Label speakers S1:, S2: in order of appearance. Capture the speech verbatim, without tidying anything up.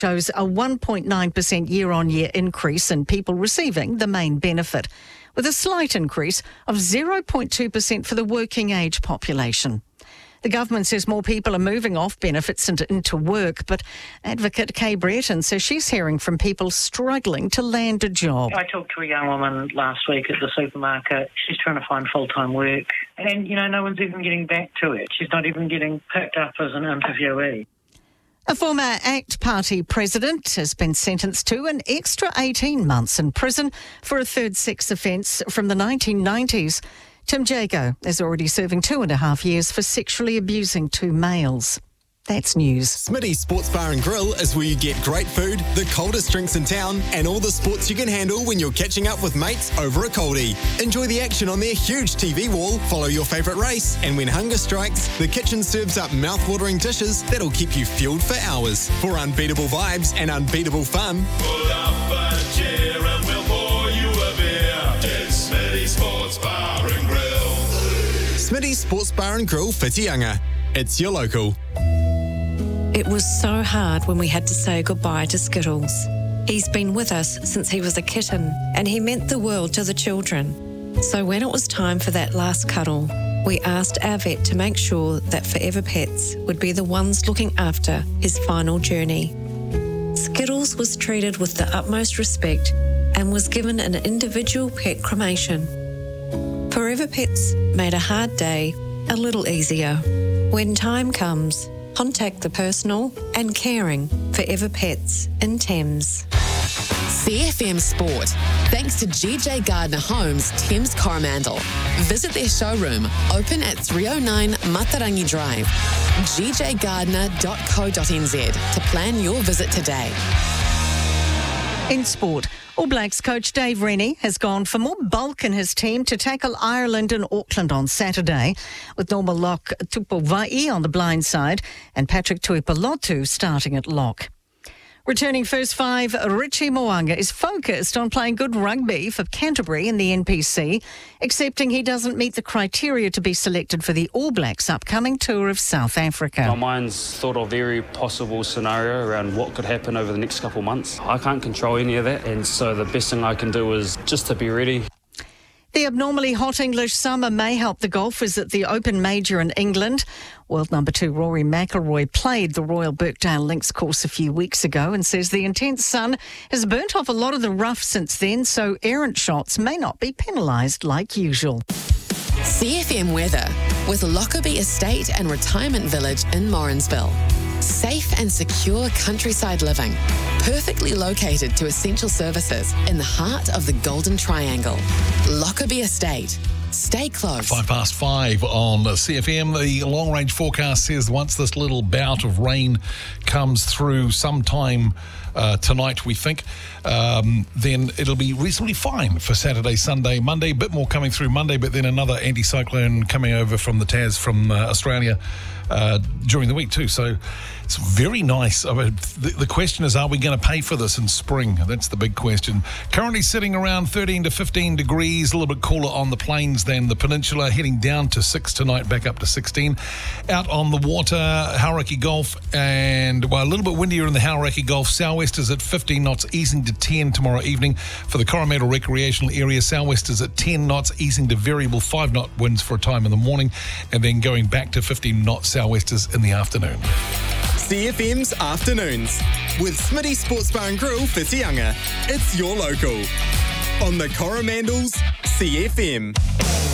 S1: shows a one point nine percent year-on-year increase in people receiving the main benefit, with a slight increase of zero point two percent for the working age population. The government says more people are moving off benefits into, into work, but advocate Kay Brereton says she's hearing from people struggling to land a job.
S2: I talked to a young woman last week at the supermarket. She's trying to find full-time work, and, you know, no one's even getting back to it. She's not even getting picked up as an interviewee.
S1: A former ACT Party president has been sentenced to an extra eighteen months in prison for a third sex offence from the nineteen nineties. Tim Jago is already serving two and a half years for sexually abusing two males. That's news.
S3: Smitty's Sports Bar and Grill is where you get great food, the coldest drinks in town, and all the sports you can handle when you're catching up with mates over a coldie. Enjoy the action on their huge T V wall, follow your favourite race, and when hunger strikes, the kitchen serves up mouth-watering dishes that'll keep you fueled for hours. For unbeatable vibes and unbeatable fun,
S4: pull up a chair and we'll pour you a beer. It's Smitty's Sports Bar and Grill.
S3: Smitty's Sports Bar and Grill, Whitianga. It's your local.
S5: It was so hard when we had to say goodbye to Skittles. He's been with us since he was a kitten, and he meant the world to the children. So when it was time for that last cuddle, we asked our vet to make sure that Forever Pets would be the ones looking after his final journey. Skittles was treated with the utmost respect and was given an individual pet cremation. Forever Pets made a hard day a little easier. When time comes, contact the personal and caring Forever Pets in Thames.
S6: C F M Sport, thanks to G J Gardner Homes, Thames Coromandel. Visit their showroom, open at three oh nine Matarangi Drive, g j gardner dot co dot n z to plan your visit today.
S1: In sport, All Blacks coach Dave Rennie has gone for more bulk in his team to tackle Ireland in Auckland on Saturday, with normal lock Tupuvai on the blind side and Patrick Tuipulotu starting at lock. Returning first five, Richie Mo'unga is focused on playing good rugby for Canterbury in the N P C, accepting he doesn't meet the criteria to be selected for the All Blacks' upcoming tour of South Africa.
S7: My mind's thought of every possible scenario around what could happen over the next couple of months. I can't control any of that, and so the best thing I can do is just to be ready.
S1: The abnormally hot English summer may help the golfers at the Open Major in England. World number two Rory McIlroy played the Royal Birkdale Links course a few weeks ago and says the intense sun has burnt off a lot of the rough since then, so errant shots may not be penalised like usual.
S6: C F M weather with Lockerbie Estate and Retirement Village in Morrinsville. Safe and secure countryside living, perfectly located to essential services in the heart of the Golden Triangle. Lockerbie Estate. Stay close.
S8: Five past five on C F M. The long-range forecast says once this little bout of rain comes through sometime uh, tonight, we think, um, then it'll be reasonably fine for Saturday, Sunday, Monday. A bit more coming through Monday, but then another anticyclone coming over from the Taz from uh, Australia uh, during the week too. So it's very nice. I mean, the, the question is, are we going to pay for this in spring? That's the big question. Currently sitting around thirteen to fifteen degrees, a little bit cooler on the plains than the peninsula, heading down to six tonight, back up to sixteen. Out on the water, Hauraki Gulf, and well, a little bit windier in the Hauraki Gulf. Sou'westers at fifteen knots, easing to ten tomorrow evening. For the Coromandel recreational area, sou'westers at ten knots, easing to variable five knot winds for a time in the morning, and then going back to fifteen knot sou'westers in the afternoon.
S3: C F M's Afternoons with Smitty Sports Bar and Grill, Whitianga. It's your local on the Coromandel's C F M.